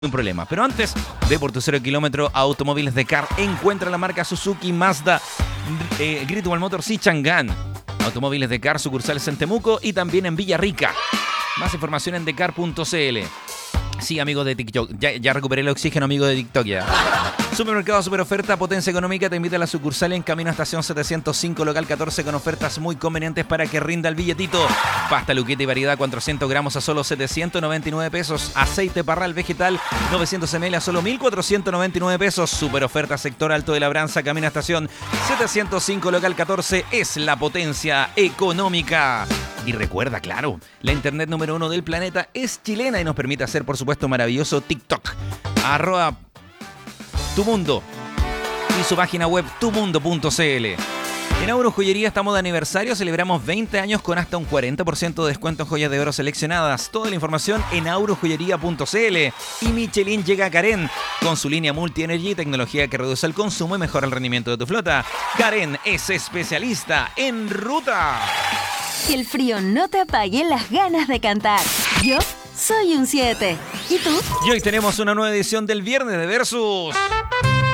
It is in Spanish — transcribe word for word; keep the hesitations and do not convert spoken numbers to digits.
un problema. Pero antes, ve por tu cero kilómetro a Automóviles de Car. Encuentra la marca Suzuki, Mazda, eh, Great Wall Motors y Chang'an. Automóviles de Car, sucursales en Temuco y también en Villarrica. Más información en decar punto cl. Sí, amigos de TikTok. Ya, ya recuperé el oxígeno, amigo de TikTok ya. Supermercado Super Oferta, potencia económica, te invita a la sucursal en Camino a Estación setecientos cinco, local catorce, con ofertas muy convenientes para que rinda el billetito. Pasta Luqueta y variedad cuatrocientos gramos a solo setecientos noventa y nueve pesos. Aceite Parral vegetal novecientos mililitros a solo mil cuatrocientos noventa y nueve pesos. Super Oferta sector Alto de Labranza, Camino a Estación setecientos cinco, local catorce, es la potencia económica. Y recuerda, claro, la internet número uno del planeta es chilena y nos permite hacer, por supuesto, maravilloso TikTok. Arroba Tu Mundo y su página web tu mundo punto cl. En Auro Joyería estamos de aniversario, celebramos veinte años con hasta un cuarenta por ciento de descuento en joyas de oro seleccionadas. Toda la información en auro joyería punto cl. Y Michelin llega a Carén con su línea Multi-Energy, tecnología que reduce el consumo y mejora el rendimiento de tu flota. Carén es especialista en ruta. Que el frío no te apague las ganas de cantar. Yo soy un siete. ¿Y tú? Y hoy tenemos una nueva edición del Viernes de Versus.